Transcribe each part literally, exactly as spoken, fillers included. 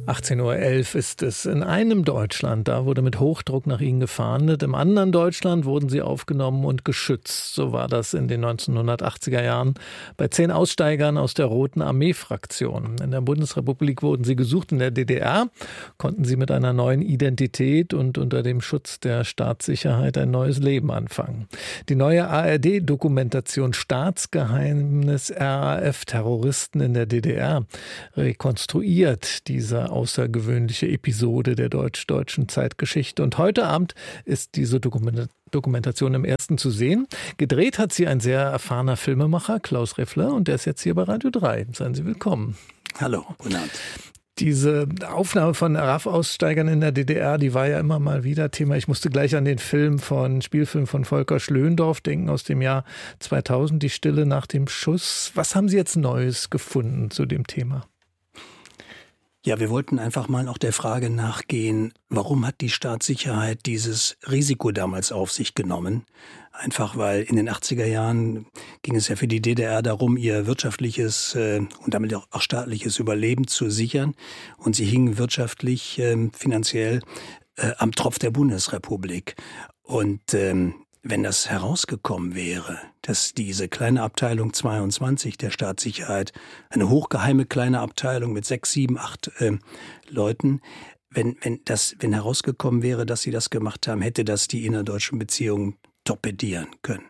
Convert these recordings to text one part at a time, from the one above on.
achtzehn Uhr elf ist es. In einem Deutschland, da wurde mit Hochdruck nach ihnen gefahndet. Im anderen Deutschland wurden sie aufgenommen und geschützt. So war das in den neunzehnhundertachtziger Jahren bei zehn Aussteigern aus der Roten Armee-Fraktion. In der Bundesrepublik wurden sie gesucht. In der D D R konnten sie mit einer neuen Identität und unter dem Schutz der Staatssicherheit ein neues Leben anfangen. Die neue A R D-Dokumentation Staatsgeheimnis R A F-Terroristen in der D D R rekonstruiert diese außergewöhnliche Episode der deutsch-deutschen Zeitgeschichte. Und heute Abend ist diese Dokumentation im Ersten zu sehen. Gedreht hat sie ein sehr erfahrener Filmemacher, Klaus Reffler, und der ist jetzt hier bei Radio drei. Seien Sie willkommen. Hallo, guten Abend. Diese Aufnahme von R A F-Aussteigern in der D D R, die war ja immer mal wieder Thema. Ich musste gleich an den Film von, Spielfilm von Volker Schlöndorff denken aus dem Jahr zweitausend, Die Stille nach dem Schuss. Was haben Sie jetzt Neues gefunden zu dem Thema? Ja, wir wollten einfach mal auch der Frage nachgehen, warum hat die Staatssicherheit dieses Risiko damals auf sich genommen? Einfach weil in den achtziger Jahren ging es ja für die D D R darum, ihr wirtschaftliches äh, und damit auch, auch staatliches Überleben zu sichern. Und sie hingen wirtschaftlich, äh, finanziell äh, am Tropf der Bundesrepublik. Und ähm, wenn das herausgekommen wäre, dass diese kleine Abteilung zweiundzwanzig der Staatssicherheit, eine hochgeheime kleine Abteilung mit sechs, sieben, acht äh, Leuten, wenn, wenn, das, wenn herausgekommen wäre, dass sie das gemacht haben, hätte das die innerdeutschen Beziehungen torpedieren können.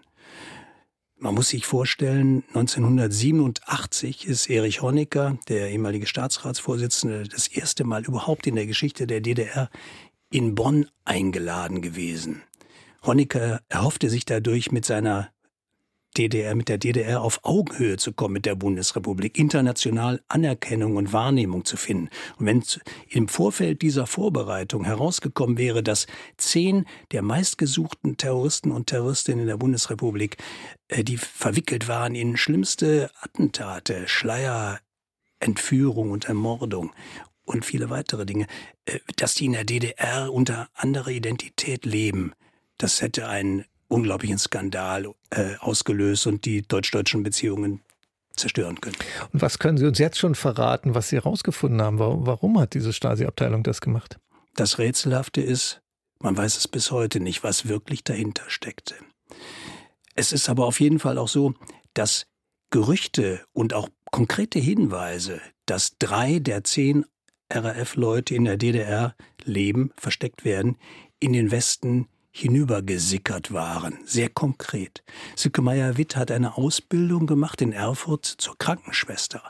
Man muss sich vorstellen, neunzehnhundertsiebenundachtzig ist Erich Honecker, der ehemalige Staatsratsvorsitzende, das erste Mal überhaupt in der Geschichte der D D R in Bonn eingeladen gewesen. Honecker erhoffte sich dadurch mit seiner D D R, mit der D D R auf Augenhöhe zu kommen mit der Bundesrepublik, international Anerkennung und Wahrnehmung zu finden. Und wenn im Vorfeld dieser Vorbereitung herausgekommen wäre, dass zehn der meistgesuchten Terroristen und Terroristinnen in der Bundesrepublik, die verwickelt waren in schlimmste Attentate, Schleier, Entführung und Ermordung und viele weitere Dinge, dass die in der D D R unter anderer Identität leben, das hätte einen unglaublichen Skandal äh, ausgelöst und die deutsch-deutschen Beziehungen zerstören können. Und was können Sie uns jetzt schon verraten, was Sie herausgefunden haben? Warum hat diese Stasi-Abteilung das gemacht? Das Rätselhafte ist, man weiß es bis heute nicht, was wirklich dahinter steckte. Es ist aber auf jeden Fall auch so, dass Gerüchte und auch konkrete Hinweise, dass drei der zehn R A F-Leute in der D D R leben, versteckt werden, in den Westen hinübergesickert waren, sehr konkret. Silke Meyer-Witt hat eine Ausbildung gemacht in Erfurt zur Krankenschwester.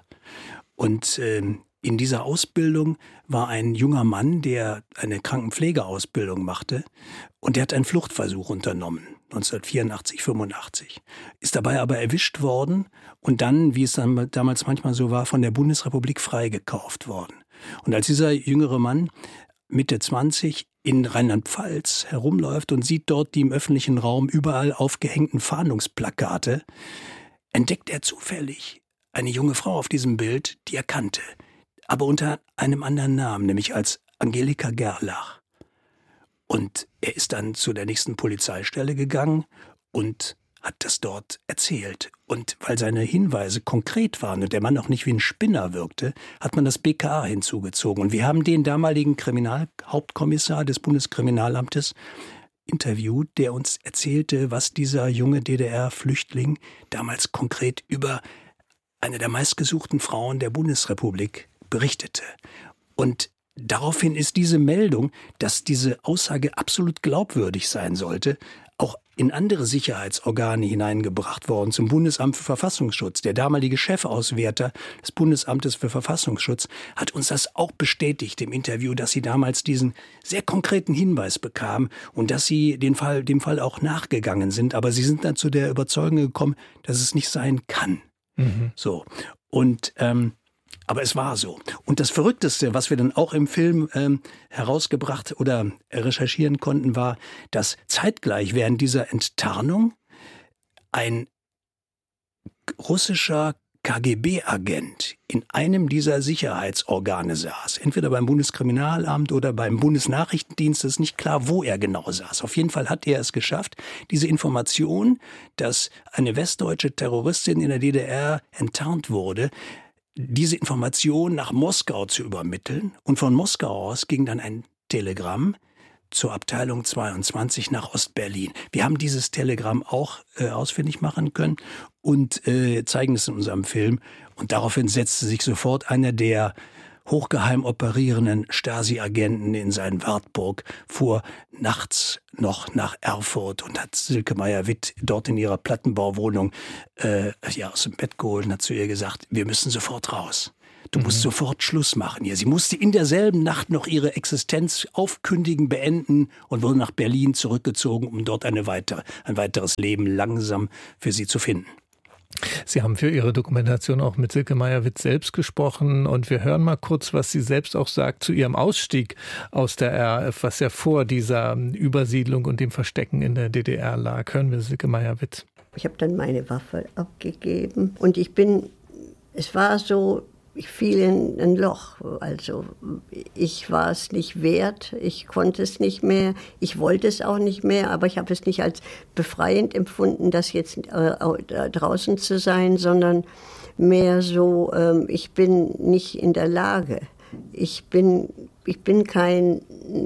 Und äh, in dieser Ausbildung war ein junger Mann, der eine Krankenpflegeausbildung machte, und der hat einen Fluchtversuch unternommen, neunzehnhundertvierundachtzig, fünfundachtzig. Ist dabei aber erwischt worden und dann, wie es dann damals manchmal so war, von der Bundesrepublik freigekauft worden. Und als dieser jüngere Mann Mitte zwanzig in Rheinland-Pfalz herumläuft und sieht dort die im öffentlichen Raum überall aufgehängten Fahndungsplakate, entdeckt er zufällig eine junge Frau auf diesem Bild, die er kannte, aber unter einem anderen Namen, nämlich als Angelika Gerlach. Und er ist dann zu der nächsten Polizeistelle gegangen und hat das dort erzählt. Und weil seine Hinweise konkret waren und der Mann auch nicht wie ein Spinner wirkte, hat man das B K A hinzugezogen. Und wir haben den damaligen Kriminalhauptkommissar des Bundeskriminalamtes interviewt, der uns erzählte, was dieser junge D D R-Flüchtling damals konkret über eine der meistgesuchten Frauen der Bundesrepublik berichtete. Und daraufhin ist diese Meldung, dass diese Aussage absolut glaubwürdig sein sollte, auch in andere Sicherheitsorgane hineingebracht worden, zum Bundesamt für Verfassungsschutz. Der damalige Chefauswärter des Bundesamtes für Verfassungsschutz hat uns das auch bestätigt im Interview, dass sie damals diesen sehr konkreten Hinweis bekamen und dass sie den Fall, dem Fall auch nachgegangen sind. Aber sie sind dann zu der Überzeugung gekommen, dass es nicht sein kann. Mhm. So. Und, ähm, aber es war so. Und das Verrückteste, was wir dann auch im Film ähm, herausgebracht oder recherchieren konnten, war, dass zeitgleich während dieser Enttarnung ein russischer K G B-Agent in einem dieser Sicherheitsorgane saß. Entweder beim Bundeskriminalamt oder beim Bundesnachrichtendienst. Es ist nicht klar, wo er genau saß. Auf jeden Fall hat er es geschafft, diese Information, dass eine westdeutsche Terroristin in der D D R enttarnt wurde, diese Information nach Moskau zu übermitteln. Und von Moskau aus ging dann ein Telegramm zur Abteilung zweiundzwanzig nach Ostberlin. Wir haben dieses Telegramm auch äh, ausfindig machen können und äh, zeigen es in unserem Film. Und daraufhin setzte sich sofort einer der hochgeheim operierenden Stasi-Agenten in seinen Wartburg, fuhr nachts noch nach Erfurt und hat Silke Meyer-Witt dort in ihrer Plattenbauwohnung äh, ja, aus dem Bett geholt und hat zu ihr gesagt, wir müssen sofort raus. Du musst mhm. sofort Schluss machen hier. Sie musste in derselben Nacht noch ihre Existenz aufkündigen, beenden und wurde nach Berlin zurückgezogen, um dort eine weitere, ein weiteres Leben langsam für sie zu finden. Sie haben für Ihre Dokumentation auch mit Silke Meyer-Witt selbst gesprochen und wir hören mal kurz, was sie selbst auch sagt zu ihrem Ausstieg aus der R A F, was ja vor dieser Übersiedlung und dem Verstecken in der D D R lag. Hören wir Silke Meyer-Witt. Ich habe dann meine Waffe abgegeben und ich bin, es war so, ich fiel in ein Loch. Also ich war es nicht wert, ich konnte es nicht mehr, ich wollte es auch nicht mehr, aber ich habe es nicht als befreiend empfunden, das jetzt äh, draußen zu sein, sondern mehr so, äh, ich bin nicht in der Lage. Ich bin, ich bin kein,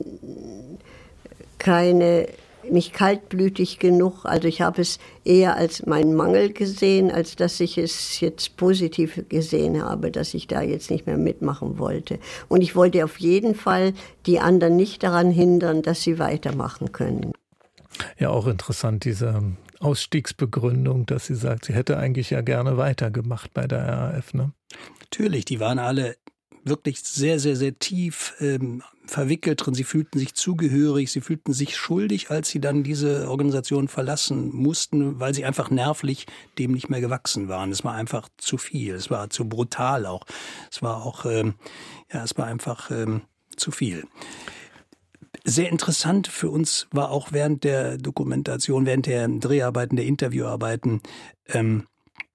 keine... nicht kaltblütig genug. Also ich habe es eher als meinen Mangel gesehen, als dass ich es jetzt positiv gesehen habe, dass ich da jetzt nicht mehr mitmachen wollte. Und ich wollte auf jeden Fall die anderen nicht daran hindern, dass sie weitermachen können. Ja, auch interessant, diese Ausstiegsbegründung, dass sie sagt, sie hätte eigentlich ja gerne weitergemacht bei der R A F, ne? Natürlich, die waren alle wirklich sehr, sehr, sehr tief ähm, verwickelt drin. Sie fühlten sich zugehörig, sie fühlten sich schuldig, als sie dann diese Organisation verlassen mussten, weil sie einfach nervlich dem nicht mehr gewachsen waren. Es war einfach zu viel, es war zu brutal auch. Es war auch, ähm, ja, es war einfach ähm, zu viel. Sehr interessant für uns war auch während der Dokumentation, während der Dreharbeiten, der Interviewarbeiten, ähm,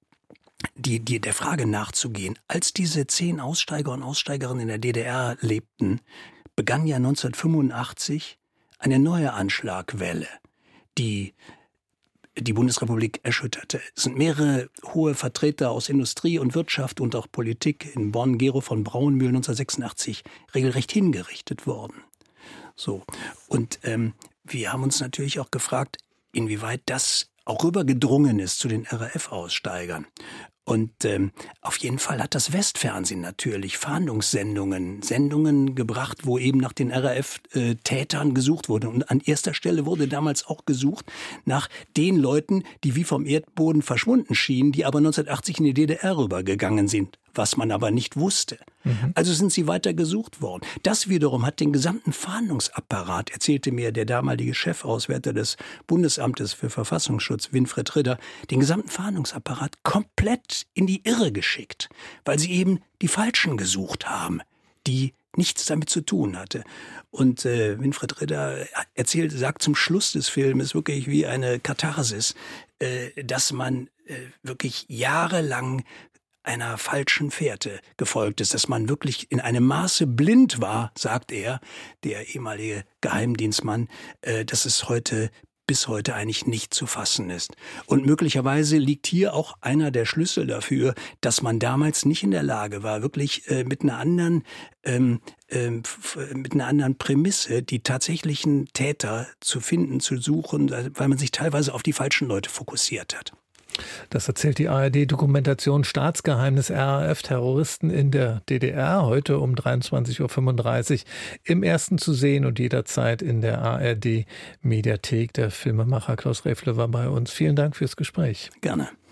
Die, die, der Frage nachzugehen. Als diese zehn Aussteiger und Aussteigerinnen in der D D R lebten, begann ja neunzehnhundertfünfundachtzig eine neue Anschlagwelle, die die Bundesrepublik erschütterte. Es sind mehrere hohe Vertreter aus Industrie und Wirtschaft und auch Politik in Bonn, Gero von Braunmühl neunzehnhundertsechsundachtzig, regelrecht hingerichtet worden. So. Und ähm, wir haben uns natürlich auch gefragt, inwieweit das auch rübergedrungen ist zu den R A F-Aussteigern. Und ähm, auf jeden Fall hat das Westfernsehen natürlich Fahndungssendungen, Sendungen gebracht, wo eben nach den R A F-Tätern gesucht wurde. Und an erster Stelle wurde damals auch gesucht nach den Leuten, die wie vom Erdboden verschwunden schienen, die aber neunzehnhundertachtzig in die D D R rübergegangen sind, was man aber nicht wusste. Mhm. Also sind sie weiter gesucht worden. Das wiederum hat den gesamten Fahndungsapparat, erzählte mir der damalige Chefauswärter des Bundesamtes für Verfassungsschutz, Winfried Ridder, den gesamten Fahndungsapparat komplett in die Irre geschickt, weil sie eben die Falschen gesucht haben, die nichts damit zu tun hatte. Und äh, Winfried Ridder erzählt, sagt zum Schluss des Filmes wirklich wie eine Katharsis, äh, dass man äh, wirklich jahrelang einer falschen Fährte gefolgt ist, dass man wirklich in einem Maße blind war, sagt er, der ehemalige Geheimdienstmann, äh, dass es heute bis heute eigentlich nicht zu fassen ist. Und möglicherweise liegt hier auch einer der Schlüssel dafür, dass man damals nicht in der Lage war, wirklich äh, mit einer anderen ähm, ähm, mit einer anderen Prämisse die tatsächlichen Täter zu finden, zu suchen, weil man sich teilweise auf die falschen Leute fokussiert hat. Das erzählt die A R D-Dokumentation Staatsgeheimnis R A F-Terroristen in der D D R, heute um dreiundzwanzig Uhr fünfunddreißig im Ersten zu sehen und jederzeit in der A R D-Mediathek. Der Filmemacher Klaus Räfle war bei uns. Vielen Dank fürs Gespräch. Gerne.